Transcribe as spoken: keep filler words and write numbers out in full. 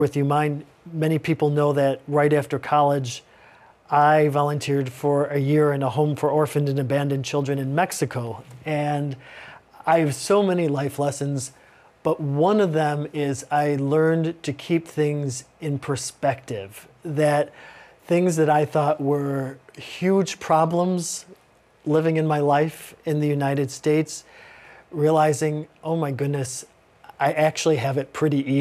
with you. Mine, many people know that right after college, I volunteered for a year in a home for orphaned and abandoned children in Mexico. And I have so many life lessons, but one of them is I learned to keep things in perspective, that things that I thought were huge problems living in my life in the United States, realizing, oh my goodness, I actually have it pretty easy.